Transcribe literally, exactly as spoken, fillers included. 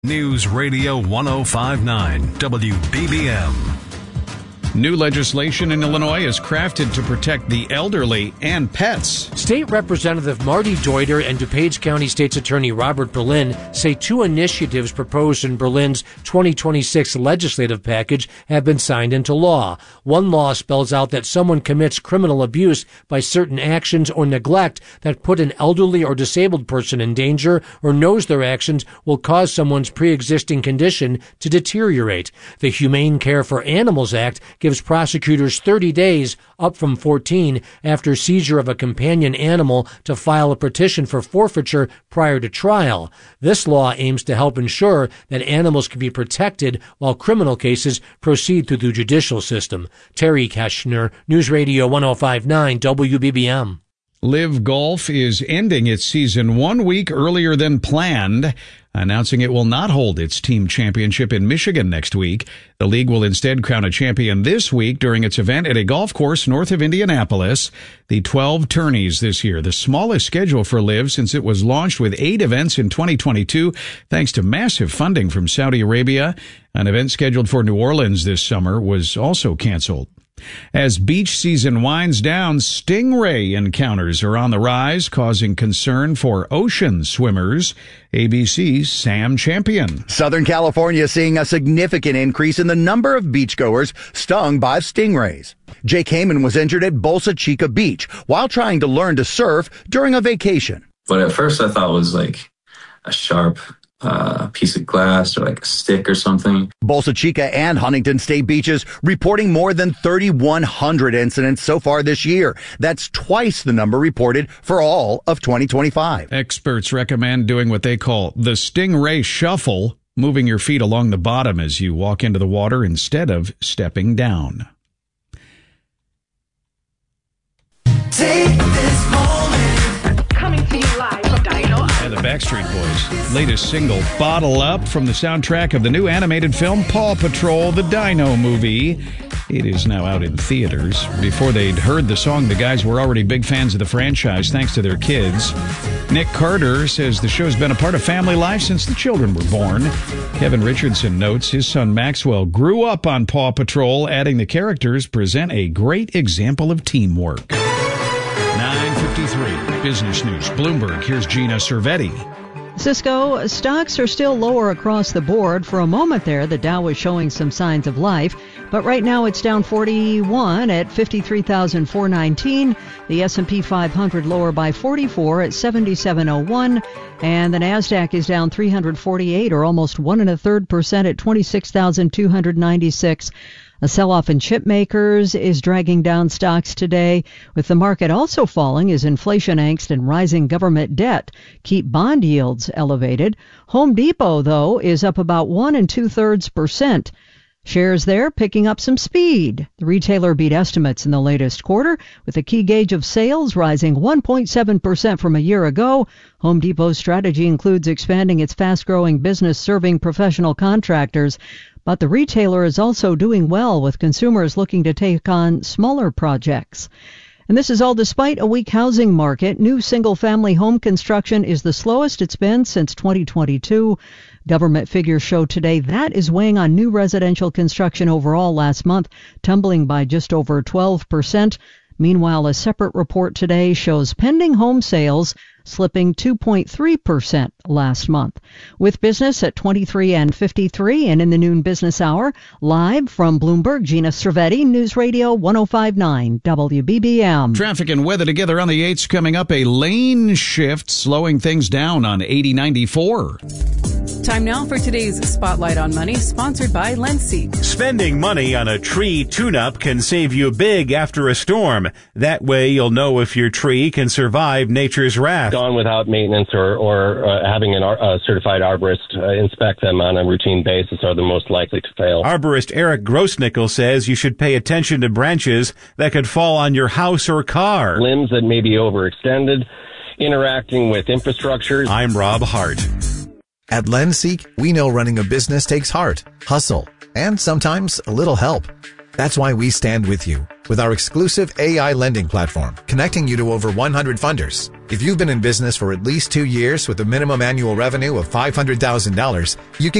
News Radio one oh five point nine W B B M. New legislation in Illinois is crafted to protect the elderly and pets. State Representative Marty Deuter and DuPage County State's Attorney Robert Berlin say two initiatives proposed in Berlin's twenty twenty-six legislative package have been signed into law. One law spells out that someone commits criminal abuse by certain actions or neglect that put an elderly or disabled person in danger or knows their actions will cause someone's pre-existing condition to deteriorate. The Humane Care for Animals Act gives prosecutors thirty days, up from fourteen, after seizure of a companion animal to file a petition for forfeiture prior to trial. This law aims to help ensure that animals can be protected while criminal cases proceed through the judicial system. Terry Keschner, News Radio one oh five point nine W B B M. Live Golf is ending its season one week earlier than planned, announcing it will not hold its team championship in Michigan next week. The league will instead crown a champion this week during its event at a golf course north of Indianapolis. The twelve tourneys this year, the smallest schedule for Live since it was launched with eight events in twenty twenty-two, thanks to massive funding from Saudi Arabia. An event scheduled for New Orleans this summer was also canceled. As beach season winds down, stingray encounters are on the rise, causing concern for ocean swimmers. A B C's Sam Champion. Southern California seeing a significant increase in the number of beachgoers stung by stingrays. Jake Heyman was injured at Bolsa Chica Beach while trying to learn to surf during a vacation. What at first I thought was like a sharp Uh, a piece of glass or like a stick or something. Bolsa Chica and Huntington State beaches reporting more than thirty-one hundred incidents so far this year. That's twice the number reported for all of twenty twenty-five. Experts recommend doing what they call the stingray shuffle, moving your feet along the bottom as you walk into the water instead of stepping down. Take this moment. Coming to you live from Dino. And the Backstreet Boys' latest single, Bottle Up, from the soundtrack of the new animated film Paw Patrol, the Dino movie. It is now out in theaters. Before they'd heard the song, the guys were already big fans of the franchise thanks to their kids. Nick Carter says the show's been a part of family life since the children were born. Kevin Richardson notes his son Maxwell grew up on Paw Patrol, adding the characters present a great example of teamwork. nine fifty-three, Business News. Bloomberg, here's Gina Cervetti. Cisco, stocks are still lower across the board. For a moment there, the Dow was showing some signs of life, but right now it's down forty-one at fifty-three thousand four hundred nineteen. The S and P five hundred lower by forty-four at seventy-seven oh one, and the Nasdaq is down three hundred forty-eight, or almost one and a third percent, at twenty-six thousand two hundred ninety-six. A sell-off in chip makers is dragging down stocks today, with the market also falling as inflation angst and rising government debt keep bond yields elevated. Home Depot, though, is up about one and two-thirds percent. Shares there picking up some speed. The retailer beat estimates in the latest quarter, with the key gauge of sales rising one point seven percent from a year ago. Home Depot's strategy includes expanding its fast-growing business serving professional contractors. But the retailer is also doing well, with consumers looking to take on smaller projects. And this is all despite a weak housing market. New single-family home construction is the slowest it's been since twenty twenty-two. Government figures show today that is weighing on new residential construction overall last month, tumbling by just over twelve percent. Meanwhile, a separate report today shows pending home sales slipping two point three percent last month. With business at twenty-three and fifty-three, and in the noon business hour, live from Bloomberg, Gina Cervetti, News Radio one oh five point nine W B B M. Traffic and weather together on the eights coming up. A lane shift slowing things down on eighty ninety-four. Time now for today's Spotlight on Money, sponsored by Lenseek. Spending money on a tree tune-up can save you big after a storm. That way you'll know if your tree can survive nature's wrath. Gone without maintenance or, or uh, having a uh, certified arborist uh, inspect them on a routine basis are the most likely to fail. Arborist Eric Grossnickel says you should pay attention to branches that could fall on your house or car. Limbs that may be overextended, interacting with infrastructures. I'm Rob Hart. At Lenseek, we know running a business takes heart, hustle, and sometimes a little help. That's why we stand with you, with our exclusive A I lending platform, connecting you to over one hundred funders. If you've been in business for at least two years with a minimum annual revenue of five hundred thousand dollars, you can